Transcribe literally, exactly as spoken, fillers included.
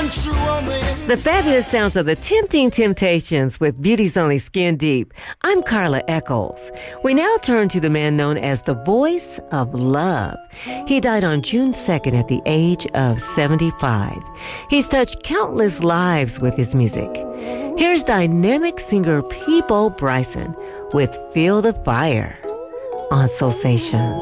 The fabulous sounds of the Tempting Temptations with Beauty's Only Skin Deep. I'm Carla Eccles. We now turn to the man known as the Voice of Love. He died on June second at the age of seventy-five. He's touched countless lives with his music. Here's dynamic singer Peabo Bryson with Feel the Fire on Soulsation.